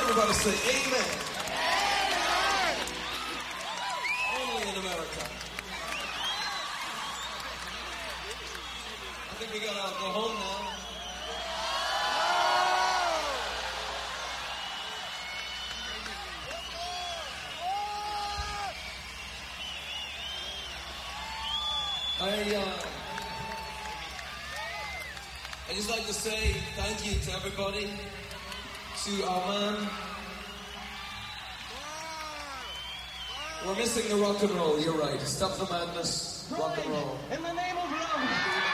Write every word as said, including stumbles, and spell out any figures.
Everybody say amen. Amen. Only in America. I think we gotta go home now. I, uh, I just like to say thank you to everybody, to our man. We're missing the rock and roll, you're right. Stop the madness, rock and roll. In the name of love.